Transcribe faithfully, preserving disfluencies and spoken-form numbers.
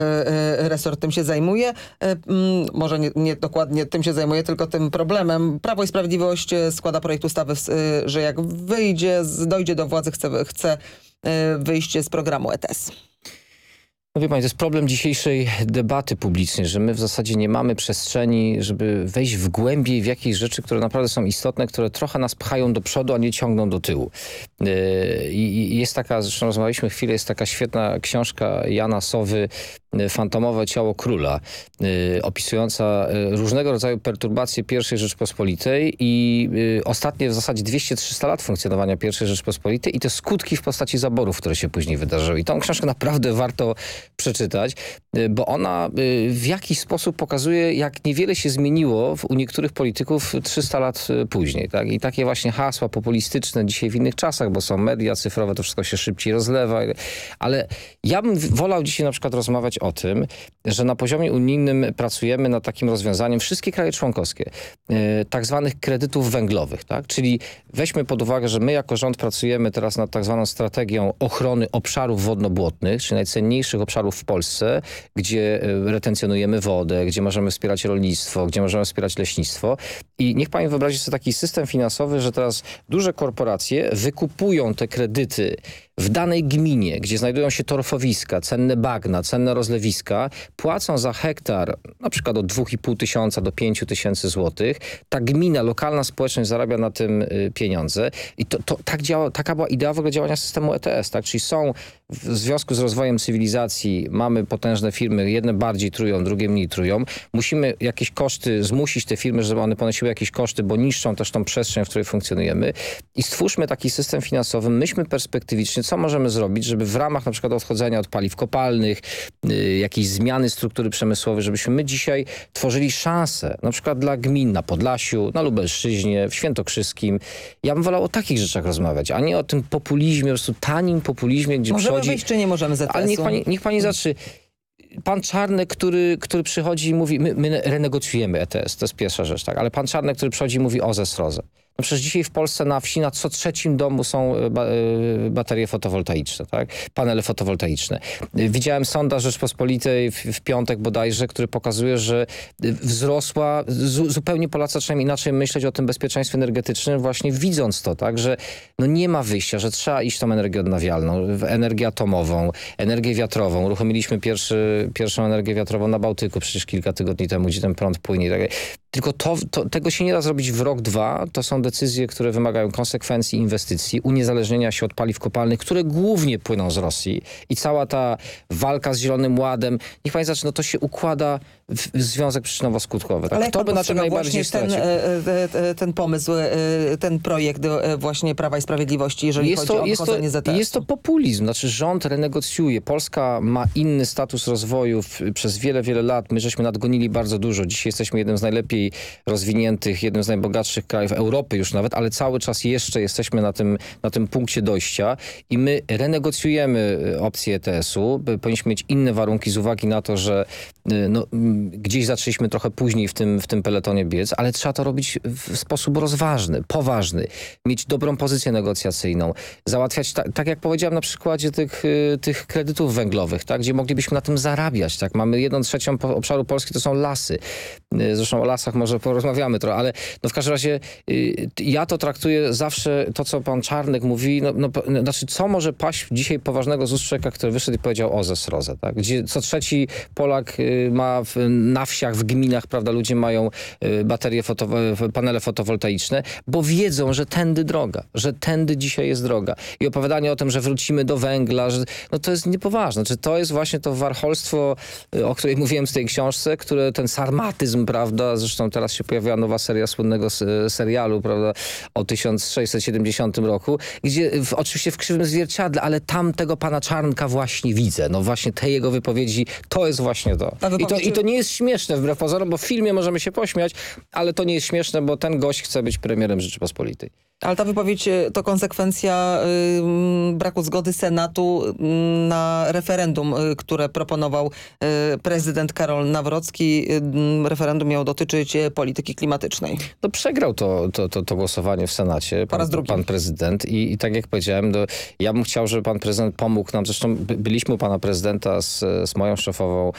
resort tym się zajmuje. Może nie, nie dokładnie tym się zajmuje, tylko tym problemem. Prawo i Sprawiedliwość składa projekt ustawy, że jak wyjdzie, dojdzie do władzy, chce, chce wyjście z programu E T S. No wie pani, to jest problem dzisiejszej debaty publicznej, że my w zasadzie nie mamy przestrzeni, żeby wejść w głębiej w jakieś rzeczy, które naprawdę są istotne, które trochę nas pchają do przodu, a nie ciągną do tyłu. I jest taka, zresztą rozmawialiśmy chwilę, jest taka świetna książka Jana Sowy, Fantomowe ciało króla, opisująca różnego rodzaju perturbacje pierwszej Rzeczpospolitej i ostatnie w zasadzie dwieście trzysta lat funkcjonowania pierwszej Rzeczpospolitej i te skutki w postaci zaborów, które się później wydarzyły. I tą książkę naprawdę warto przeczytać, bo ona w jakiś sposób pokazuje, jak niewiele się zmieniło u niektórych polityków trzysta lat później. Tak? I takie właśnie hasła populistyczne dzisiaj w innych czasach, bo są media cyfrowe, to wszystko się szybciej rozlewa. Ale ja bym wolał dzisiaj na przykład rozmawiać o tym, że na poziomie unijnym pracujemy nad takim rozwiązaniem, wszystkie kraje członkowskie, tak zwanych kredytów węglowych. Tak? Czyli weźmy pod uwagę, że my jako rząd pracujemy teraz nad tak zwaną strategią ochrony obszarów wodno-błotnych, czyli najcenniejszych obszarów w Polsce, gdzie retencjonujemy wodę, gdzie możemy wspierać rolnictwo, gdzie możemy wspierać leśnictwo. I niech pani wyobrazi sobie taki system finansowy, że teraz duże korporacje wykupują te kredyty w danej gminie, gdzie znajdują się torfowiska, cenne bagna, cenne rozlewiska, płacą za hektar na przykład od dwa i pół tysiąca do pięciu tysięcy złotych. Ta gmina, lokalna społeczność zarabia na tym y, pieniądze. I to, to tak działa, taka była idea w ogóle działania systemu E T S. Tak? Czyli są w związku z rozwojem cywilizacji, mamy potężne firmy, jedne bardziej trują, drugie mniej trują. Musimy jakieś koszty, zmusić te firmy, żeby one ponosiły jakieś koszty, bo niszczą też tą przestrzeń, w której funkcjonujemy. I stwórzmy taki system finansowy, myślmy perspektywicznie, co możemy zrobić, żeby w ramach na przykład odchodzenia od paliw kopalnych, y, jakiejś zmiany struktury przemysłowej, żebyśmy my dzisiaj tworzyli szansę, na przykład dla gmin na Podlasiu, na Lubelszczyźnie, w Świętokrzyskim. Ja bym wolał o takich rzeczach rozmawiać, a nie o tym populizmie, po prostu tanim populizmie, gdzie możemy przychodzi... wyjść, czy nie możemy z E T S-u? Ale niech pani, niech pani zacznie. Pan Czarnek, który, który przychodzi i mówi, my, my renegocjujemy E T S, to jest pierwsza rzecz, tak? Ale pan Czarnek, który przychodzi i mówi o zesrodze. No przecież dzisiaj w Polsce na wsi na co trzecim domu są ba baterie fotowoltaiczne, tak? Panele fotowoltaiczne. Widziałem sondaż Rzeczpospolitej w, w piątek bodajże, który pokazuje, że wzrosła, zu zupełnie Polacy zaczynają inaczej myśleć o tym bezpieczeństwie energetycznym, właśnie widząc to, tak? Że no nie ma wyjścia, że trzeba iść tą energię odnawialną, energię atomową, energię wiatrową. Uruchomiliśmy pierwszy, pierwszą energię wiatrową na Bałtyku przecież kilka tygodni temu, gdzie ten prąd płynie. Tak? Tylko to, to, tego się nie da zrobić w rok, dwa. To są decyzje, które wymagają konsekwencji inwestycji, uniezależnienia się od paliw kopalnych, które głównie płyną z Rosji. I cała ta walka z Zielonym Ładem, niech pani zacznie, no to się układa w związek przyczynowo-skutkowy. Tak? Ale Kto by na tym najbardziej stracił? Ten, ten pomysł, ten projekt właśnie Prawa i Sprawiedliwości, jeżeli jest chodzi to, o jest odchodzenie to, z E T S-u. Jest to populizm. Znaczy rząd renegocjuje. Polska ma inny status rozwoju w, przez wiele, wiele lat. My żeśmy nadgonili bardzo dużo. Dzisiaj jesteśmy jednym z najlepiej rozwiniętych, jednym z najbogatszych krajów Europy już nawet, ale cały czas jeszcze jesteśmy na tym, na tym punkcie dojścia i my renegocjujemy opcję E T S-u. Powinniśmy mieć inne warunki z uwagi na to, że no, gdzieś zaczęliśmy trochę później w tym, w tym peletonie biec, ale trzeba to robić w sposób rozważny, poważny. Mieć dobrą pozycję negocjacyjną. Załatwiać, tak, tak jak powiedziałem na przykładzie tych, tych kredytów węglowych, tak, gdzie moglibyśmy na tym zarabiać. Tak. Mamy jedną trzecią obszaru Polski, to są lasy. Zresztą o lasach może porozmawiamy trochę, ale no w każdym razie y, ja to traktuję zawsze, to co pan Czarnek mówi, no, no, znaczy co może paść dzisiaj poważnego z ust człowieka, który wyszedł i powiedział o zesrodze, tak? Gdzie co trzeci Polak y, ma w, na wsiach, w gminach, prawda, ludzie mają y, baterie, foto, panele fotowoltaiczne, bo wiedzą, że tędy droga, że tędy dzisiaj jest droga. I opowiadanie o tym, że wrócimy do węgla, że, no to jest niepoważne. Czy to jest właśnie to warcholstwo, y, o której mówiłem w tej książce, które ten sarmatyzm, prawda, zresztą teraz się pojawiła nowa seria słynnego serialu, prawda, o tysiąc sześćset siedemdziesiątym roku, gdzie w, oczywiście w krzywym zwierciadle, ale tam tego pana Czarnka właśnie widzę. No właśnie te jego wypowiedzi, to jest właśnie to. I to, i to nie jest śmieszne wbrew pozorom, bo w filmie możemy się pośmiać, ale to nie jest śmieszne, bo ten gość chce być premierem Rzeczypospolitej. Ale ta wypowiedź to konsekwencja y, braku zgody Senatu y, na referendum, y, które proponował y, prezydent Karol Nawrocki. Y, referendum miało dotyczyć y, polityki klimatycznej. No przegrał to, to, to, to głosowanie w Senacie, pan, pan prezydent. I, I tak jak powiedziałem, no, ja bym chciał, żeby pan prezydent pomógł nam. Zresztą byliśmy u pana prezydenta z, z moją szefową